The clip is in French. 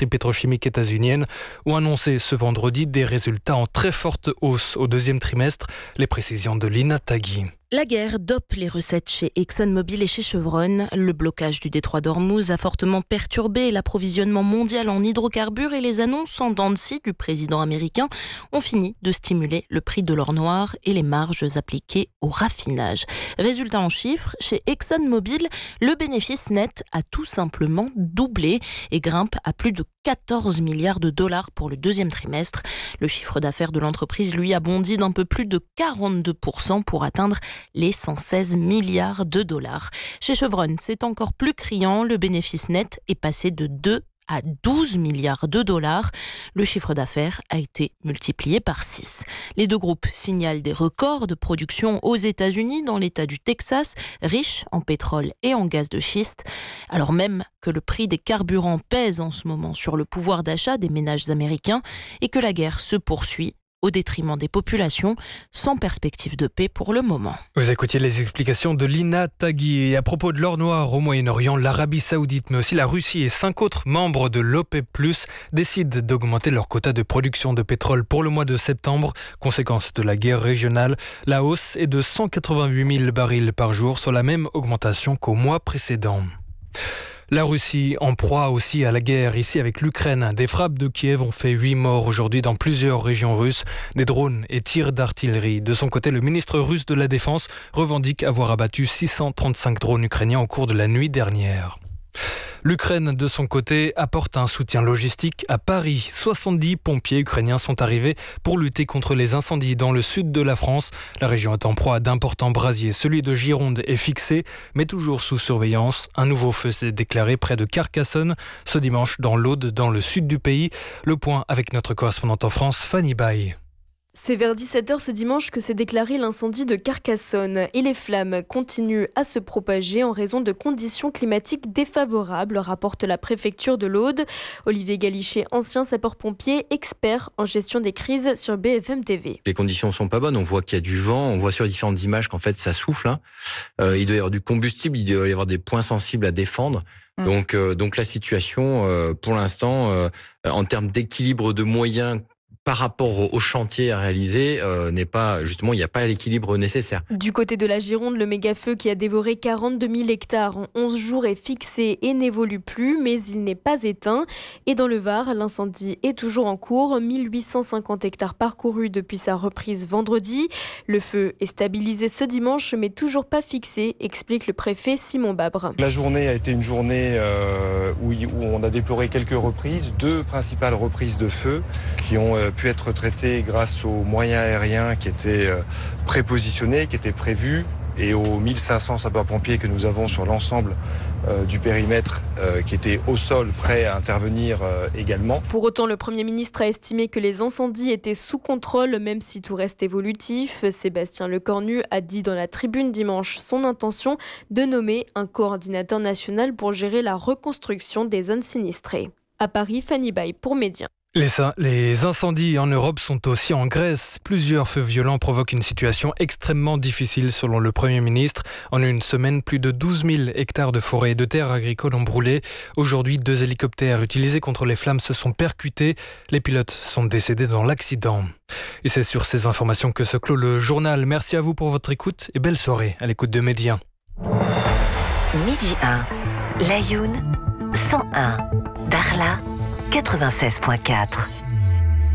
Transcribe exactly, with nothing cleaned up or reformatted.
l'industrie pétrochimique états-unienne ont annoncé ce vendredi des résultats en très forte hausse au deuxième trimestre. Les précisions de Lina Tagui. La guerre dope les recettes chez ExxonMobil et chez Chevron. Le blocage du détroit d'Ormuz a fortement perturbé l'approvisionnement mondial en hydrocarbures et les annonces en dents de scie du président américain ont fini de stimuler le prix de l'or noir et les marges appliquées au raffinage. Résultat en chiffres, chez ExxonMobil, le bénéfice net a tout simplement doublé et grimpe à plus de quatorze milliards de dollars pour le deuxième trimestre. Le chiffre d'affaires de l'entreprise, lui, a bondi d'un peu plus de quarante-deux pour cent pour atteindre les cent seize milliards de dollars. Chez Chevron, c'est encore plus criant. Le bénéfice net est passé de deux à douze milliards de dollars. Le chiffre d'affaires a été multiplié par six. Les deux groupes signalent des records de production aux États-Unis, dans l'État du Texas, riche en pétrole et en gaz de schiste, alors même que le prix des carburants pèse en ce moment sur le pouvoir d'achat des ménages américains et que la guerre se poursuit au détriment des populations, sans perspective de paix pour le moment. Vous écoutiez les explications de Lina Tagui. Et à propos de l'or noir au Moyen-Orient, l'Arabie Saoudite, mais aussi la Russie et cinq autres membres de l'OPEP plus, décident d'augmenter leur quota de production de pétrole pour le mois de septembre. Conséquence de la guerre régionale, la hausse est de cent quatre-vingt-huit mille barils par jour, soit la même augmentation qu'au mois précédent. La Russie en proie aussi à la guerre ici avec l'Ukraine. Des frappes de Kiev ont fait huit morts aujourd'hui dans plusieurs régions russes. Des drones et tirs d'artillerie. De son côté, le ministre russe de la Défense revendique avoir abattu six cent trente-cinq drones ukrainiens au cours de la nuit dernière. L'Ukraine, de son côté, apporte un soutien logistique à Paris. soixante-dix pompiers ukrainiens sont arrivés pour lutter contre les incendies dans le sud de la France. La région est en proie à d'importants brasiers. Celui de Gironde est fixé, mais toujours sous surveillance. Un nouveau feu s'est déclaré près de Carcassonne ce dimanche dans l'Aude, dans le sud du pays. Le point avec notre correspondante en France, Fanny Baye. C'est vers dix-sept heures ce dimanche que s'est déclaré l'incendie de Carcassonne et les flammes continuent à se propager en raison de conditions climatiques défavorables, rapporte la préfecture de l'Aude. Olivier Galichet, ancien sapeur-pompier, expert en gestion des crises sur B F M T V. Les conditions sont pas bonnes, on voit qu'il y a du vent, on voit sur les différentes images qu'en fait ça souffle. Hein. Euh, il doit y avoir du combustible, il doit y avoir des points sensibles à défendre. Mmh. Donc, euh, donc la situation, euh, pour l'instant, euh, en termes d'équilibre de moyens par rapport au chantier à réaliser, euh, n'est pas, justement, il n'y a pas l'équilibre nécessaire. Du côté de la Gironde, le méga-feu qui a dévoré quarante-deux mille hectares en onze jours est fixé et n'évolue plus, mais il n'est pas éteint. Et dans le Var, l'incendie est toujours en cours, mille huit cent cinquante hectares parcourus depuis sa reprise vendredi. Le feu est stabilisé ce dimanche, mais toujours pas fixé, explique le préfet Simon Babre. La journée a été une journée euh, où, où on a déploré quelques reprises, deux principales reprises de feu qui ont euh, pu être traité grâce aux moyens aériens qui étaient prépositionnés, qui étaient prévus, et aux mille cinq cents sapeurs-pompiers que nous avons sur l'ensemble euh, du périmètre euh, qui étaient au sol, prêts à intervenir euh, également. Pour autant, le Premier ministre a estimé que les incendies étaient sous contrôle, même si tout reste évolutif. Sébastien Lecornu a dit dans la tribune dimanche son intention de nommer un coordinateur national pour gérer la reconstruction des zones sinistrées. À Paris, Fanny Baye pour Média. Les, les incendies en Europe sont aussi en Grèce. Plusieurs feux violents provoquent une situation extrêmement difficile selon le Premier ministre. En une semaine, plus de douze mille hectares de forêts et de terres agricoles ont brûlé. Aujourd'hui, deux hélicoptères utilisés contre les flammes se sont percutés. Les pilotes sont décédés dans l'accident. Et c'est sur ces informations que se clôt le journal. Merci à vous pour votre écoute et belle soirée à l'écoute de Média. Midi un, Layoun, cent un, Darla, quatre-vingt-seize virgule quatre.